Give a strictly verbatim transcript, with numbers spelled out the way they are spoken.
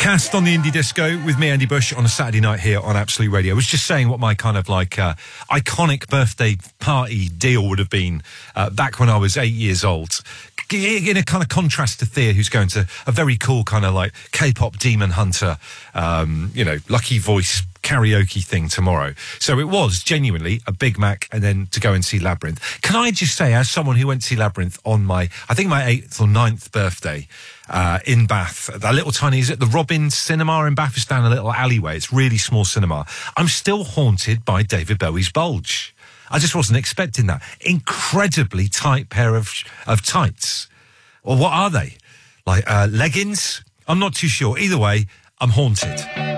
Cast on the Indie Disco with me, Andy Bush, on a Saturday night here on Absolute Radio. I was just saying what my kind of like uh, iconic birthday party deal would have been uh, back when I was eight years old. In a kind of contrast to Thea, who's going to a very cool kind of like K-pop Demon Hunter, um, you know, Lucky Voice karaoke thing tomorrow. So it was genuinely a Big Mac and then to go and see Labyrinth. Can I just say, as someone who went to see Labyrinth on my, I think my eighth or ninth birthday uh, in Bath, that little tiny, is it the Robin Cinema in Bath? It's down a little alleyway. It's really small cinema. I'm still haunted by David Bowie's bulge. I just wasn't expecting that. Incredibly tight pair of of tights. Or what are they? Like uh, leggings? I'm not too sure. Either way, I'm haunted.